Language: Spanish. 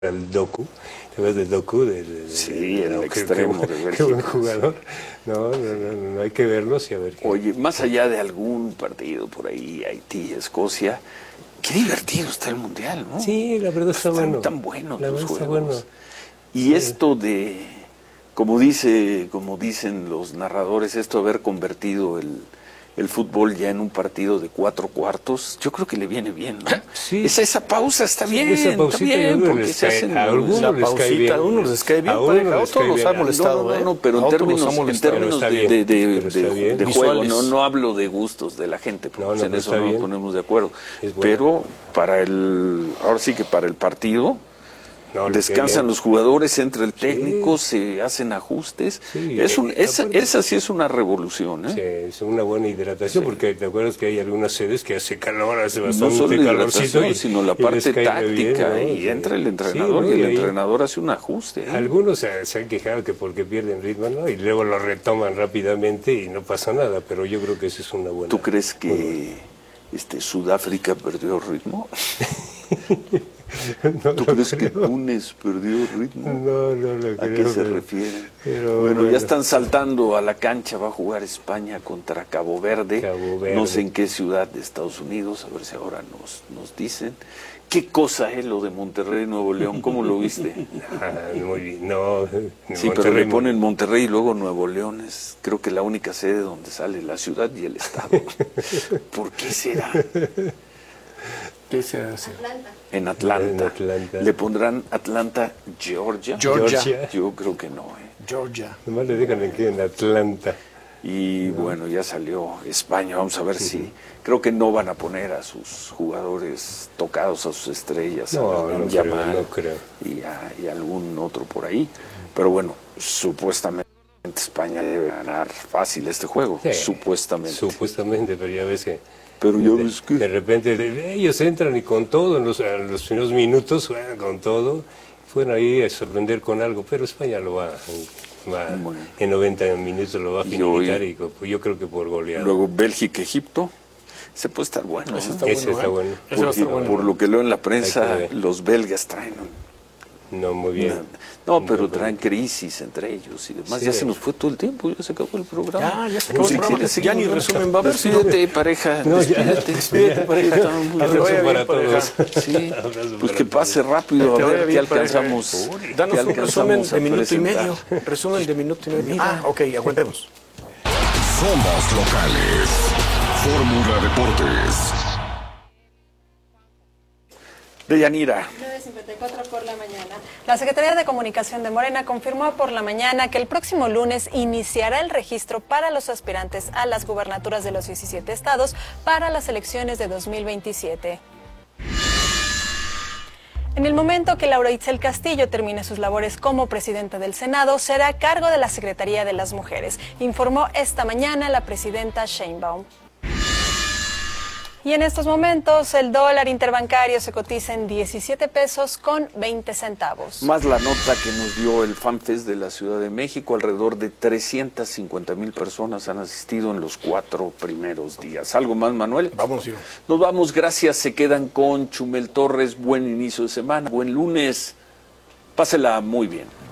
el Doku, ¿te ves del Doku? Sí, el extremo de Bélgica. Qué buen jugador. No, hay que verlos y a ver. Oye, más allá de algún partido por ahí, Haití, Escocia, qué divertido está el Mundial, ¿no? Sí, la verdad está bueno. Están tan buenos la los verdad juegos. está bueno. Y sí. Esto de, como dicen los narradores, esto de haber convertido el fútbol ya en un partido de 4 cuartos, yo creo que le viene bien, ¿no? Sí. Esa pausa está bien, esa pausita, está bien, porque se hacen a algunos les cae bien. A algunos les cae bien, a otros los ha molestado. No, pero en términos de juego, no hablo de gustos de la gente, porque en eso no nos ponemos de acuerdo. Pero ahora sí que para el partido, descansan los jugadores, entra el técnico, se hacen ajustes. Sí, esa sí es una revolución, ¿eh? Sí, es una buena hidratación, porque te acuerdas que hay algunas sedes que hace calor, hace bastante no solo calorcito, sino la parte táctica, bien, ¿no? Y entra el entrenador, y el entrenador hace un ajuste, ¿eh? Algunos se han quejado que porque pierden ritmo, ¿no? Y luego lo retoman rápidamente y no pasa nada, pero yo creo que esa es una buena. ¿Tú crees que Sudáfrica perdió ritmo? ¿Tú crees que Túnez perdió ritmo? No, ¿A qué se refiere? Bueno, ya están saltando a la cancha, va a jugar España contra Cabo Verde. No sé en qué ciudad de Estados Unidos, a ver si ahora nos dicen. ¿Qué cosa es lo de Monterrey, Nuevo León? ¿Cómo lo viste? Muy bien, sí, Monterrey, pero le ponen Monterrey y luego Nuevo León. Es creo que la única sede donde sale la ciudad y el estado. ¿Por qué será? ¿Qué se hace? En Atlanta. ¿Le pondrán Atlanta, Georgia? Yo creo que no. Georgia. Nomás le dejan aquí en Atlanta. Y bueno, ya salió España. Vamos a ver si... Creo que no van a poner a sus jugadores tocados, a sus estrellas. No creo. Y algún otro por ahí. Pero bueno, supuestamente España debe ganar fácil este juego. Sí, Supuestamente, pero ya ves que... Pero yo ves que... De repente ellos entran y con todo, en los primeros minutos juegan con todo. Fueron ahí a sorprender con algo, pero España lo va en 90 minutos lo va a finiquitar y yo creo que por goleada. Luego Bélgica-Egipto. Se puede estar bueno. Ese está bueno. Por lo que leo en la prensa, los belgas traen muy bien. Pero traen crisis entre ellos y demás. Sí, ya se nos fue todo el tiempo, ya se acabó el programa. Ya se acabó el programa. Ya ni resumen va a haber. Despídete, pareja. Despídete, pareja. Abrazo para todos. Sí, pues que pase rápido a ver qué alcanzamos. Danos un resumen de minuto y medio. Resumen de minuto y medio. Ok, aguantemos. Somos locales. Fórmula Deportes. Deyanira. 9:54 por la mañana. La Secretaría de Comunicación de Morena confirmó por la mañana que el próximo lunes iniciará el registro para los aspirantes a las gubernaturas de los 17 estados para las elecciones de 2027. En el momento que Laura Itzel Castillo termine sus labores como presidenta del Senado, será a cargo de la Secretaría de las Mujeres, informó esta mañana la presidenta Sheinbaum. Y en estos momentos el dólar interbancario se cotiza en 17 pesos con 20 centavos. Más la nota que nos dio el FanFest de la Ciudad de México, alrededor de 350,000 personas han asistido en los 4 primeros días. ¿Algo más, Manuel? Vámonos, yo. Nos vamos, gracias, se quedan con Chumel Torres, buen inicio de semana, buen lunes, pásela muy bien.